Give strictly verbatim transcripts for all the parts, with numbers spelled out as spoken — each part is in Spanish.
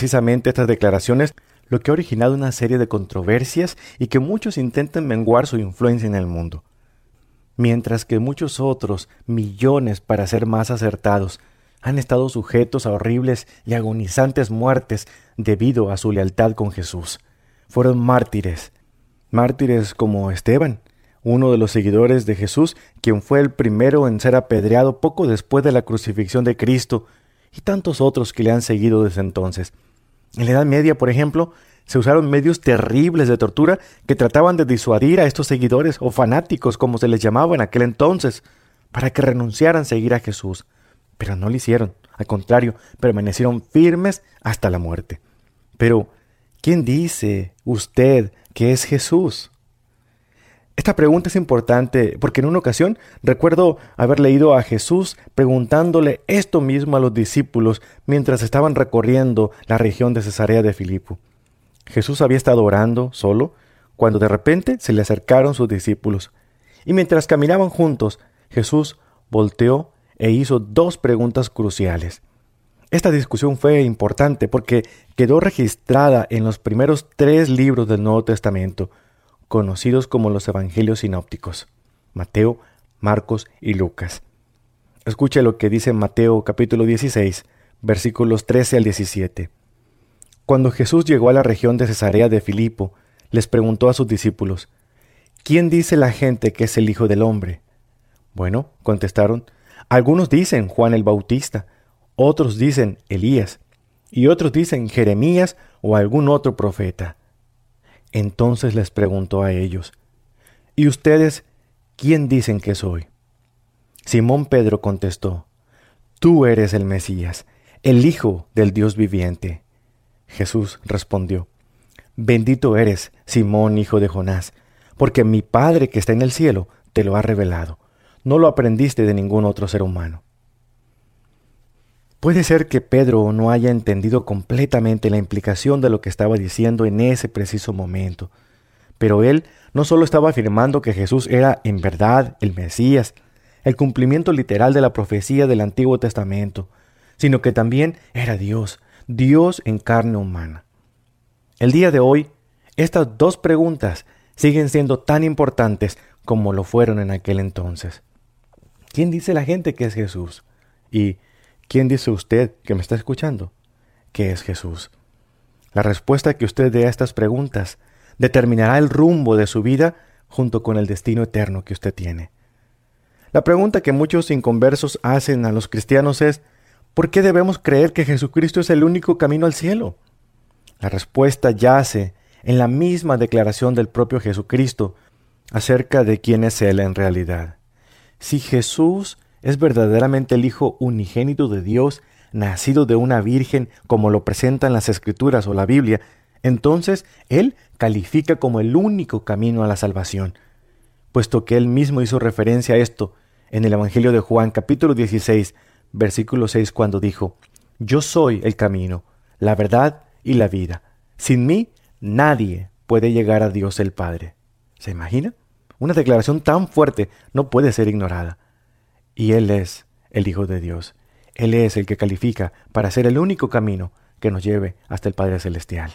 precisamente estas declaraciones lo que ha originado una serie de controversias y que muchos intentan menguar su influencia en el mundo. Mientras que muchos otros, millones para ser más acertados, han estado sujetos a horribles y agonizantes muertes debido a su lealtad con Jesús. Fueron mártires, mártires como Esteban, uno de los seguidores de Jesús, quien fue el primero en ser apedreado poco después de la crucifixión de Cristo, y tantos otros que le han seguido desde entonces. En la Edad Media, por ejemplo, se usaron medios terribles de tortura que trataban de disuadir a estos seguidores o fanáticos, como se les llamaba en aquel entonces, para que renunciaran a seguir a Jesús. Pero no lo hicieron, al contrario, permanecieron firmes hasta la muerte. Pero, ¿quién dice usted que es Jesús? Esta pregunta es importante porque en una ocasión recuerdo haber leído a Jesús preguntándole esto mismo a los discípulos mientras estaban recorriendo la región de Cesarea de Filipo. Jesús había estado orando solo cuando de repente se le acercaron sus discípulos. Y mientras caminaban juntos, Jesús volteó e hizo dos preguntas cruciales. Esta discusión fue importante porque quedó registrada en los primeros tres libros del Nuevo Testamento, conocidos como los Evangelios sinópticos: Mateo, Marcos y Lucas. Escuche lo que dice Mateo capítulo dieciséis, versículos trece al diecisiete. Cuando Jesús llegó a la región de Cesarea de Filipo, les preguntó a sus discípulos: ¿Quién dice la gente que es el Hijo del Hombre? Bueno, contestaron, algunos dicen Juan el Bautista, otros dicen Elías, y otros dicen Jeremías o algún otro profeta. Entonces les preguntó a ellos: ¿Y ustedes quién dicen que soy? Simón Pedro contestó: Tú eres el Mesías, el Hijo del Dios viviente. Jesús respondió: Bendito eres, Simón, hijo de Jonás, porque mi Padre que está en el cielo te lo ha revelado. No lo aprendiste de ningún otro ser humano. Puede ser que Pedro no haya entendido completamente la implicación de lo que estaba diciendo en ese preciso momento, pero él no solo estaba afirmando que Jesús era en verdad el Mesías, el cumplimiento literal de la profecía del Antiguo Testamento, sino que también era Dios, Dios en carne humana. El día de hoy, estas dos preguntas siguen siendo tan importantes como lo fueron en aquel entonces. ¿Quién dice la gente que es Jesús? Y ¿quién dice usted que me está escuchando que es Jesús? La respuesta que usted dé a estas preguntas determinará el rumbo de su vida junto con el destino eterno que usted tiene. La pregunta que muchos inconversos hacen a los cristianos es: ¿por qué debemos creer que Jesucristo es el único camino al cielo? La respuesta yace en la misma declaración del propio Jesucristo acerca de quién es Él en realidad. Si Jesús es verdaderamente el Hijo unigénito de Dios, nacido de una virgen, como lo presentan las Escrituras o la Biblia, entonces Él califica como el único camino a la salvación, puesto que Él mismo hizo referencia a esto en el Evangelio de Juan, capítulo dieciséis, versículo seis, cuando dijo: Yo soy el camino, la verdad y la vida. Sin mí, nadie puede llegar a Dios el Padre. ¿Se imagina? Una declaración tan fuerte no puede ser ignorada. Y Él es el Hijo de Dios. Él es el que califica para ser el único camino que nos lleve hasta el Padre Celestial.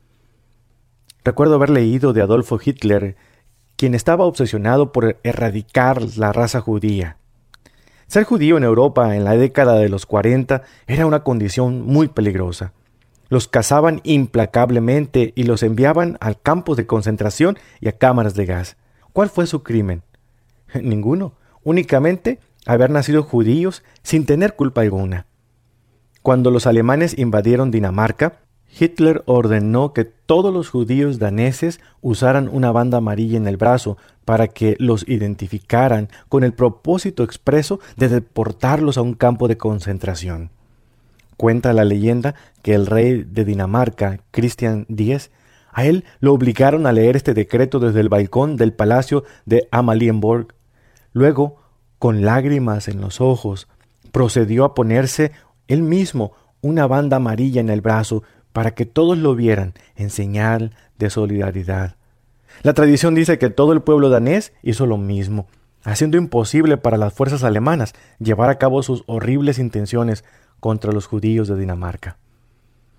Recuerdo haber leído de Adolfo Hitler, quien estaba obsesionado por erradicar la raza judía. Ser judío en Europa en la década de los cuarenta era una condición muy peligrosa. Los cazaban implacablemente y los enviaban a campos de concentración y a cámaras de gas. ¿Cuál fue su crimen? Ninguno. Únicamente haber nacido judíos sin tener culpa alguna. Cuando los alemanes invadieron Dinamarca, Hitler ordenó que todos los judíos daneses usaran una banda amarilla en el brazo para que los identificaran con el propósito expreso de deportarlos a un campo de concentración. Cuenta la leyenda que el rey de Dinamarca, Christian X, a él lo obligaron a leer este decreto desde el balcón del palacio de Amalienborg. Luego, con lágrimas en los ojos, procedió a ponerse él mismo una banda amarilla en el brazo para que todos lo vieran en señal de solidaridad. La tradición dice que todo el pueblo danés hizo lo mismo, haciendo imposible para las fuerzas alemanas llevar a cabo sus horribles intenciones contra los judíos de Dinamarca.